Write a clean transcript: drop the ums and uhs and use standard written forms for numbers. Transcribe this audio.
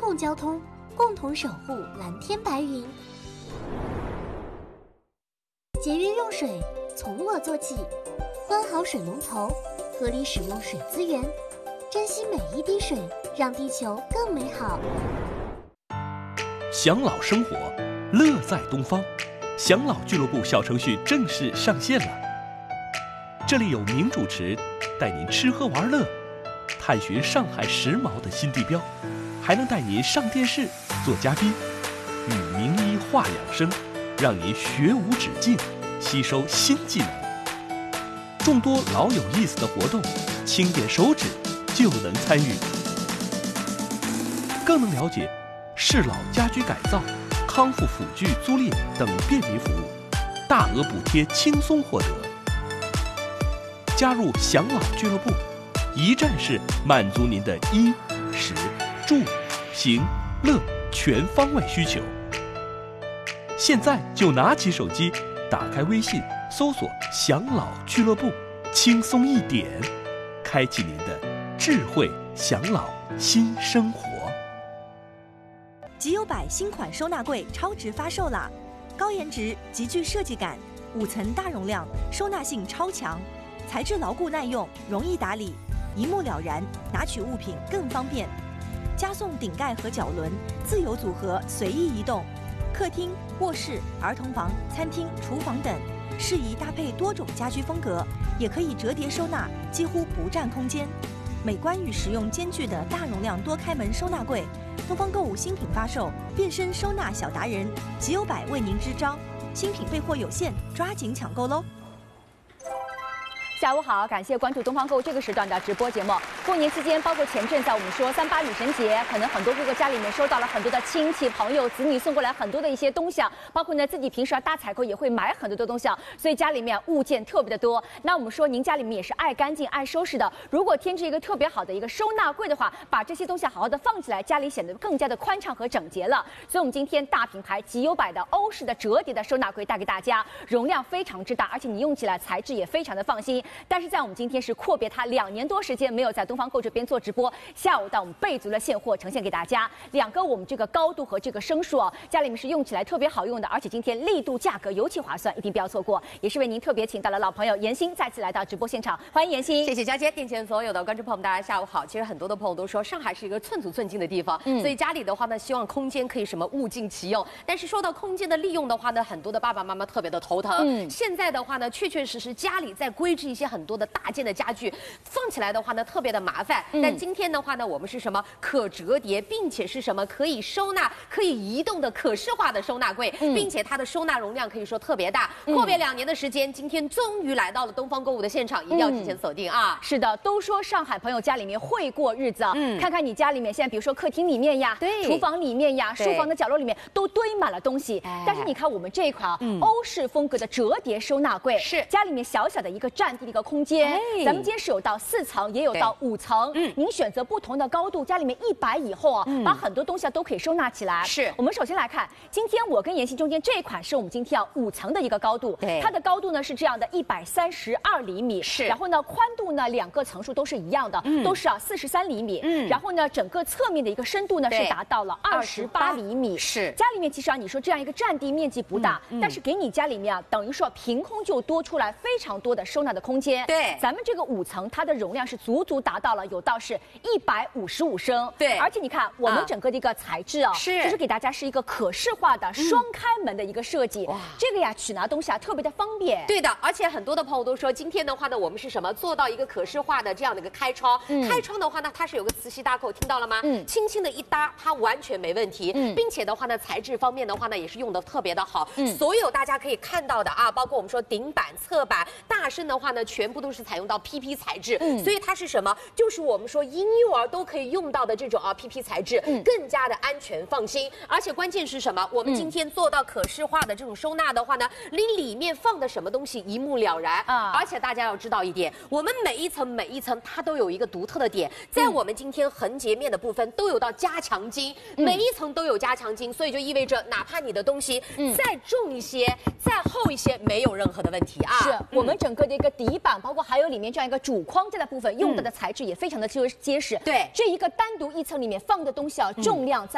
共交通，共同守护蓝天白云。节约用水，从我做起，关好水龙头，合理使用水资源，珍惜每一滴水，让地球更美好。 享老生活，乐在东方。享老俱乐部小程序正式上线了，这里有名主持带您吃喝玩乐，探寻上海时髦的新地标，还能带您上电视做嘉宾，与名医话养生，让您学无止境，吸收新技能。众多老有意思的活动，轻点手指就能参与，更能了解适老家居改造、康复辅具租赁等便民服务，大额补贴轻松获得。加入享老俱乐部，一站式满足您的衣、食、住、行、乐全方位需求。现在就拿起手机，打开微信，搜索“享老俱乐部”，轻松一点，开启您的智慧享老新生活。 极优百新款收纳柜超值发售啦！高颜值，极具设计感，5层大容量，收纳性超强，材质牢固耐用，容易打理，一目了然，拿取物品更方便。加送顶盖和脚轮，自由组合，随意移动。客厅、卧室、儿童房、餐厅、厨房等，适宜搭配多种家居风格，也可以折叠收纳，几乎不占空间。美观与实用兼具的大容量多开门收纳柜，东方购物新品发售，变身收纳小达人，极优百为您支招，新品备货有限，抓紧抢购喽！ 下午好，感谢关注东方购这个时段的直播节目。过年期间，包括前阵子我们说38女神节，可能很多哥哥家里面收到了很多的亲戚朋友、子女送过来很多的一些东西，包括呢自己平时大采购也会买很多的东西，所以家里面物件特别的多。那我们说您家里面也是爱干净、爱收拾的，如果添置一个特别好的一个收纳柜的话，把这些东西好好的放起来，家里显得更加的宽敞和整洁了。所以我们今天大品牌极优百的欧式的折叠的收纳柜带给大家，容量非常之大，而且你用起来材质也非常的放心。但是在我们今天是阔别它2年多时间没有在东方购这边做直播，下午到我们备足了现货呈现给大家，2个我们这个高度和这个升数家里面是用起来特别好用的，而且今天力度价格尤其划算，一定不要错过。也是为您特别请到了老朋友妍希再次来到直播现场，欢迎妍希。 谢谢佳姐，店前所有的观众朋友们，大家下午好。其实很多的朋友都说上海是一个寸土寸金的地方，所以家里的话呢，希望空间可以什么物尽其用。但是说到空间的利用的话呢，很多的爸爸妈妈特别的头疼。现在的话呢，确确实实家里在规制一些很多的大件的家具，放起来的话呢特别的麻烦。但今天的话呢，我们是什么可折叠，并且是什么可以收纳、可以移动的可视化的收纳柜，并且它的收纳容量可以说特别大。阔别2年的时间，今天终于来到了东方购物的现场，一定要提前锁定啊！ 是的，都说上海朋友家里面会过日子，看看你家里面现在，比如说客厅里面呀， 对， 厨房里面呀，书房的角落里面都堆满了东西。但是你看我们这一款欧式风格的折叠收纳柜， 是家里面小小的一个占地的一个空间。咱们今天是有到4层，也有到5层，您选择不同的高度，家里面100以后把很多东西都可以收纳起来。 是我们首先来看，今天我跟妍希中间这一款是我们今天要5层的一个高度，它的高度呢是这样的132厘米，是，然后呢宽度呢2个层数都是一样的，都是43厘米，然后呢整个侧面的一个深度呢是达到了28厘米， 是。 家里面其实你说这样一个占地面积不大，但是给你家里面等于说凭空就多出来非常多的收纳的空间。 对， 咱们这个5层它的容量是足达到了有到是155升， 对， 而且你看我们整个的一个材质是就是给大家是一个可视化的双开门的一个设计，这个呀取拿东西特别的方便。 对的，而且很多的朋友都说，今天的话呢，我们是什么做到一个可视化的这样的一个开窗，开窗的话呢，它是有个磁吸搭扣，听到了吗？轻轻的一搭，它完全没问题，并且的话呢，材质方面的话呢，也是用的特别的好，所有大家可以看到的包括我们说顶板、侧板、大身的话呢，全部都是采用到 PP 材质，所以它是什么？就是我们说婴幼儿都可以用到的这种PP 材质，更加的安全放心。而且关键是什么？我们今天做到可视化的这种收纳的话呢，你里面放的什么东西一目了然而且大家要知道一点，我们每一层它都有一个独特的点，在我们今天横截面的部分都有到加强筋，每一层都有加强筋，所以就意味着哪怕你的东西再重一些、再厚一些，没有任何的问题是我们整个的一个底板，包括还有里面这样一个主框架的部分，用到的材质也非常的结实。 对， 这一个单独1层里面放的东西重量在